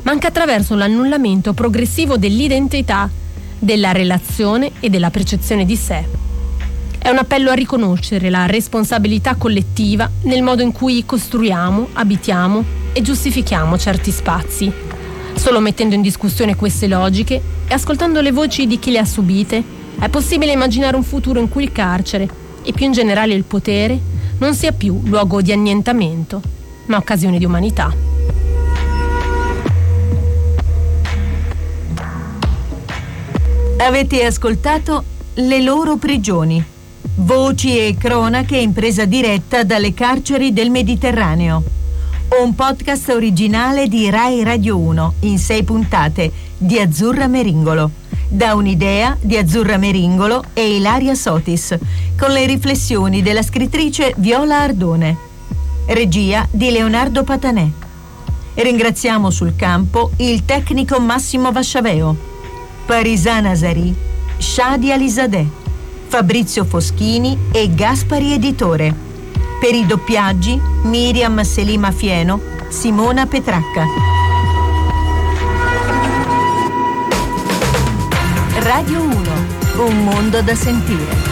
ma anche attraverso l'annullamento progressivo dell'identità, della relazione e della percezione di sé. È un appello a riconoscere la responsabilità collettiva nel modo in cui costruiamo, abitiamo e giustifichiamo certi spazi. Solo mettendo in discussione queste logiche e ascoltando le voci di chi le ha subite, è possibile immaginare un futuro in cui il carcere, e più in generale il potere, non sia più luogo di annientamento, ma occasione di umanità. Avete ascoltato Le loro prigioni, voci e cronache in presa diretta dalle carceri del Mediterraneo. Un podcast originale di Rai Radio 1 in 6 puntate di Azzurra Meringolo, da un'idea di Azzurra Meringolo e Ilaria Sotis, con le riflessioni della scrittrice Viola Ardone. Regia di Leonardo Patanè. Ringraziamo sul campo il tecnico Massimo Vasciaveo, Parisana Zari, Shadi Alizadeh, Fabrizio Foschini e Gaspari Editore. Per i doppiaggi Miriam Selima Fieno, Simona Petracca. Radio 1, un mondo da sentire.